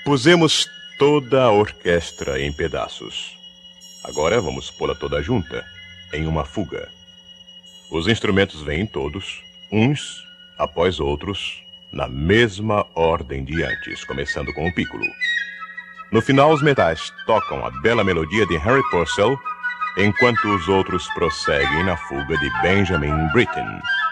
Pusemos toda a orquestra em pedaços. Agora vamos pô-la toda junta, em uma fuga. Os instrumentos vêm todos, uns após outros, na mesma ordem de antes, começando com o pícolo. No final, os metais tocam a bela melodia de Harry Purcell, enquanto os outros prosseguem na fuga de Benjamin Britten.